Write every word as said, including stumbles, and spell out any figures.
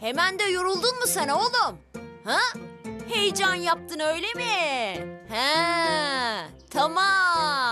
Hemen de yoruldun mu sen oğlum? Ha? Heyecan yaptın öyle mi? He, tamam.